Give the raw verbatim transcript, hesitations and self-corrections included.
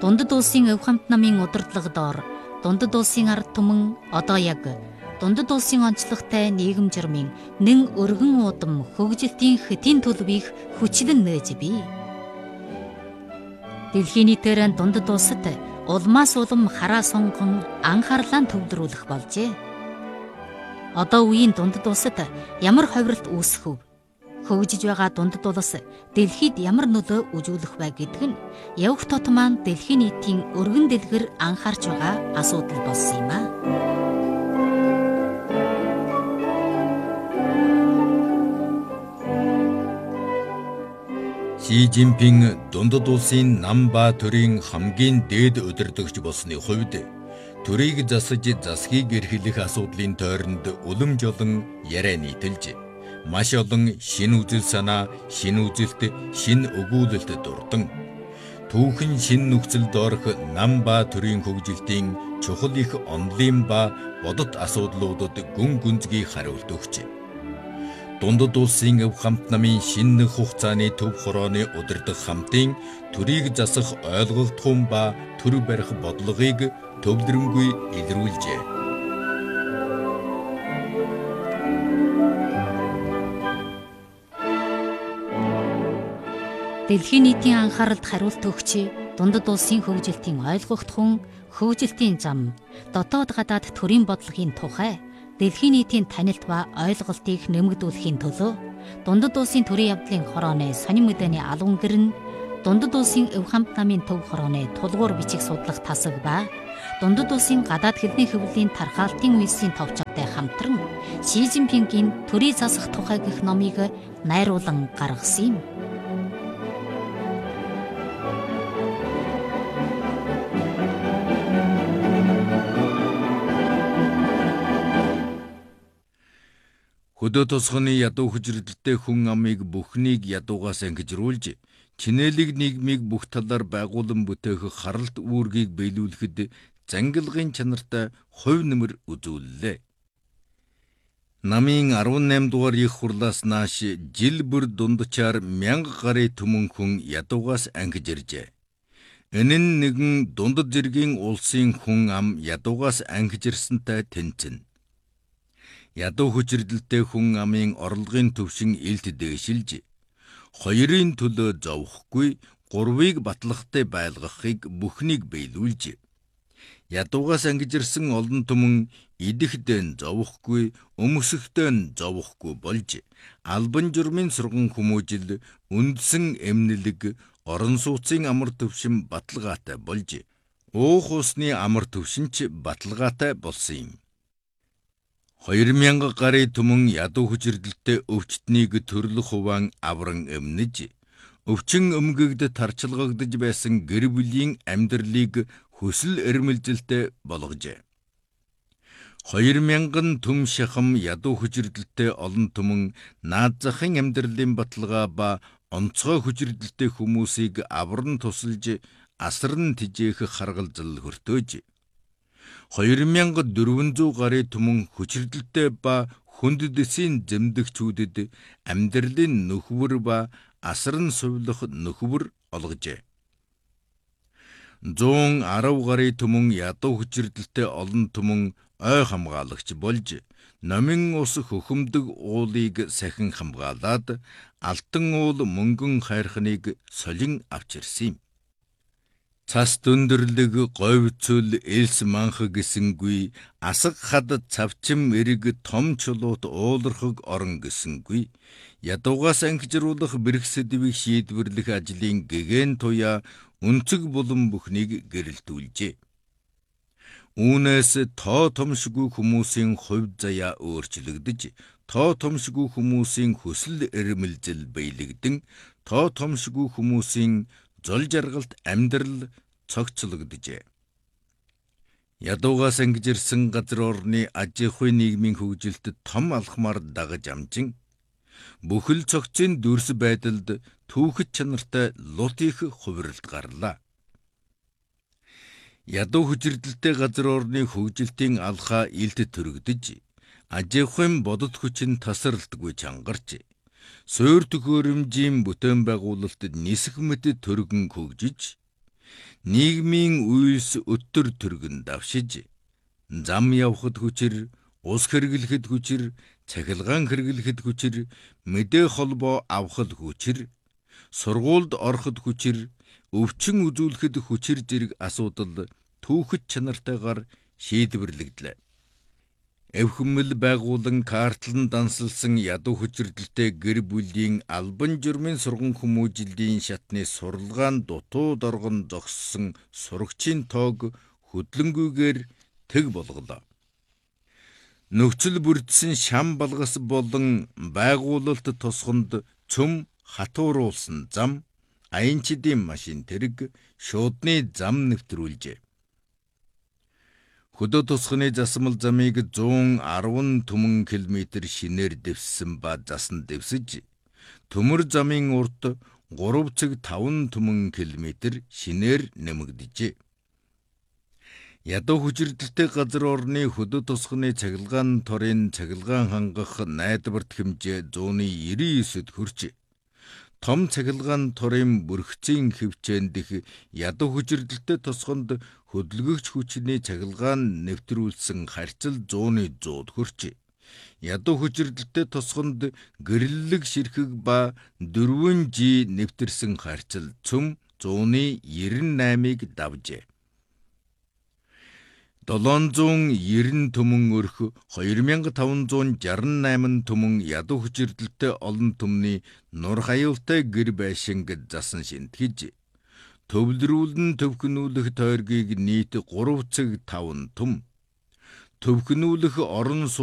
Дундад улсын өв хамт намын удирдлага доор дундад улсын ард түмэн одоо яг дундад улсын онцлогтой нийгэм журмын нэн өргөн удам хөгжилтийн хөтийн төлөвийг хүчлэн нээж бий. Дэлхийн нийтээр дундад улсад улмаас улам хараа сонгон анхаарлаа төвлөрүүлэх болжээ. Одоо үеийн дундад улсад ямар ховролт үүсэх вэ? Хөгжиж байгаа дундад улс дэлхийд ямар нөлөө үзүүлэх вэ гэдг нь явах тот маань дэлхийн нийтийн өргөн дэлгэр анхаарч байгаа асуудал болсон юм а. Ши Жинпин дундад улсын нам ба төрийн хамгийн дээд удирдагч болсны хувьд төрийг засаж засгийг эрхлэх асуудлын тойронд улам жолон яриа нийтэлж маш олон шин үзэл санаа, шин үзэлт, шин өгүүлэлт дурдан түүхэн шин нөхцөлд орох нам ба төрийн хөгжилтийн чухал их онолын ба бодит асуудлуудад гүн гүнзгий хариулт өгч дундад улсын өв хамт намын шинэ хугацааны төв хорооны удирдах хамтын төрийг засах ойлгогдхуун ба төр барих бодлогыг төвлөрөнгүй илрүүлжээ. Дэлхийн нийтийн анхааралд хариулт өгч дундад улсын хөгжилтийн ойлгогдхуун хөгжилтийн зам дотоод гадаад төрийн бодлогын тухай дэлхийн нийтийн танилт ба ойлголтыг нэмэгдүүлэхийн төлөө дундад улсын төрийн явдлын хорооны сонин мэдээний албан гэр нь дундад улсын өв хамт намын төв хорооны тулгуур бичих судлах тасаг ба дундад улсын гадаад хэлний хөвлийн тархаалтын үйлсийн товчтой хамтран Ши Жинпингийн төрийг засах тухай гэх номыг найруулан гаргасан юм. Хөдөө тосгоны ядуу хүчирдэлтэй хүн амыг бүхнийг ядуугаас ангижруулж, чинээлэг нийгмийг бүх талаар байгуулан бүтээх харалт үүргийг биелүүлэхэд зангилгын чанартай хувь нэмэр үзүүллээ. Намын арван найман дугаар их хурлаас нааш жил бүр дундчаар мянга гаруй түмэн хүн ядуугаас ангиж иржээ. Энэ нь нэгэн дундад зэргийн улсын хүн ам ядуугаас ангиж ирсэнтэй тэнцэнэ. Ядуу хүчирдэлтэй хүн амын орлогын төвшин илт дээшилж, хоёрын төлөө зовхгүй, гурвыг батлагтай байлгахыг бүхнийг биелүүлж, ядуугаас ангиж ирсэн олон түмэн идэхдэн зовхгүй, өмсөхдөн зовхгүй болж, албан журмын сурган хүмүүжил, үндсэн эмнэлэг, орон сууцын амар төвшин баталгаатай болж, уух усны амар төвшин ч баталгаатай болсон юм. Хоёр мянга гаруй түмэн ядуу хүчирдэлтэй өвчтнийг төрлөх хуваан авран эмнэж, өвчин өмгөгд тарчилгагдж байсан гэр бүлийн амьдралыг хүсэл эрмэлзэлтэй болгожээ. Хоёр мянган түм шахам ядуу хүчирдэлтэй олон түмэн наад захын амьдралын баталгаа ба онцгой хүчирдэлтэй хүмүүсийг авран тусалж асран тижээх харгалзал хөртөөж, хоёр мянга дөрвөн зуун гаруй түмэн хүчирдэлтэй ба хүндэдэсийн зэмдэгчүүдэд амьдралын нөхвөр ба асран сувлах нөхвөр олгожээ. зуун арав гаруй түмэн ядуу хүчирдэлтэй олон түмэн ой хамгаалагч болж, номин ус хөхөмдөг уулыг сахин хамгаалаад, алтан уул мөнгөн хайрхныг солин авчирсан юм. Цас дүндэрлэг, говьцөл, элс манх гэсэнгүй, асаг хад цавчим эрэг том чулуут уулархаг орон гэсэнгүй, ядуугаас ангижруулах бэрх сэдвийг шийдвэрлэх ажлын гэгэн туяа үнцэг булан бүхнийг гэрэлтүүлжээ. Үүнээс тоо томшгүй хүмүүсийн хувь заяа өөрчлөгдөж, тоо томшгүй хүмүүсийн хүсэл эрмэлзэл биелэгдэн, тоо томшгүй хүмүүсийн зол жаргалт амьдрал цогцлогджээ. Ядуугаас ангиж ирсэн газар орны аж ахуйн нийгмийн хөгжилд том алхмаар дагаж амжин, бүхэл цогцын дүрс байдалд түүхэд чанартай лут их хувиралт гарлаа. Ядуу хүчирдэлтэй газар орны хөгжилтийн алхаа илт төрөгдөж, аж ахуйн бодит хүчин тасралтгүй чангарч, суур төхөөрөмжийн бүтээн байгуулалтад нисэх мэт төргөн хөгжиж, Нийгмийн үйлс өтөр төргөн давшиж, зам явахад хүчир, ус хэрэглэхэд хүчир, цахилгаан хэрэглэхэд хүчир, мэдээ холбоо авахад хүчир, сургуульд ороход хүчир, өвчин үзүүлэхэд хүчир зэрэг асуудал түүхэд чанартайгаар шийдвэрлэгдлээ. Эвхэмэл байгуулан картлан дансалсан ядуу хүчирдэлтэй гэр бүлийн албан журмын сурган хүмүүжлийн шатны суралгаан дутууд оргон зогссон сурагчийн тоог хөдлөнгүйгээр тэг болголоо. Нөхцөл бүрдсэн шам балгас болон байгуулалт тосгонд цөм хатууруулсан зам, аянчдын машин тэрэг, шуудны зам нэвтрүүлжээ. Хөдөө тосгоны засмал замыг зуун арван түмэн километр шинээр дэвссэн ба засан дэвсэж, төмөр замын урт гурав цаг таван түмэн километр шинээр нэмэгдэжээ. Ядуу хүчирдэлтэй газар орны хөдөө тосгоны цахилгаан торын цахилгаан хангах найдварт хэмжээ зууны нэрийн девять хүрч, том цахилгаан торын бүрхцийн хөвчөөнд их ядуу хүчирдэлтэй тосгонд хөдөлгөгч хүчний цахилгаан нэвтрүүлсэн харьцал зууны сто хүрч, ядуу хүчирдэлтэй тосгонд гэрлэлэг ширхэг ба дөрвөн жи нэвтэрсэн харьцал цөм зууны девяносто восьмыг давжээ. долоон зуун девяносто түмэн өрх хоёр мянга таван зуун шестьдесят восемь түмэн ядуу хүчирдэлтэй олон түмний нур хаюултай гэр байшинг засан шинтгэж, төвлөрүүлэн төвхнүүлэх тойргийг нийт гурав цаг таван түм, төвхнүүлэх орон